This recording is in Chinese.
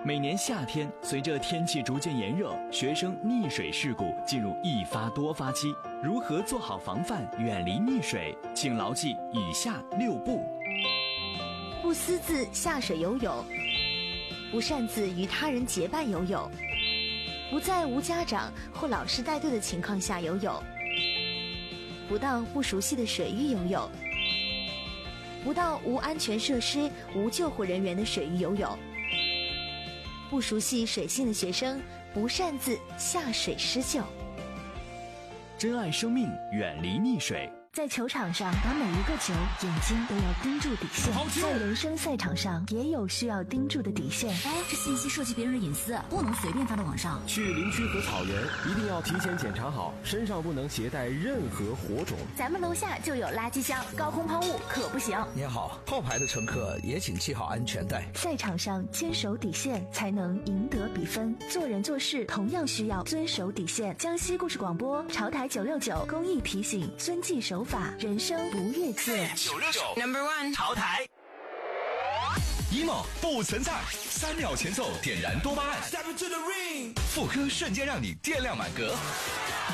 每年夏天，随着天气逐渐炎热，学生溺水事故进入一发多发期。如何做好防范，远离溺水？请牢记以下6步： 不私自下水游泳，不擅自与他人结伴游泳，不在无家长或老师带队的情况下游泳，不到不熟悉的水域游泳，不到无安全设施、无救护人员的水域游泳。不熟悉水性的学生，不擅自下水施救。 珍爱生命，远离溺水。 在球场上，打每一个球，眼睛都要盯住底线。在人生赛场上，也有需要盯住的底线。 这信息涉及别人的隐私，不能随便发到网上。 去林区和草原，一定要提前检查好，身上不能携带任何火种。 咱们楼下就有垃圾箱，高空抛物可不行。 您好，后排的乘客也请系好安全带。 赛场上坚守底线，才能赢得比分。做人做事同样需要遵守底线。江西故事广播潮台969公益提醒：遵纪守法，人生不越界。 969 No.1 潮台 emo 不存在，3秒前奏点燃多巴胺，妇科瞬间让你电量满格。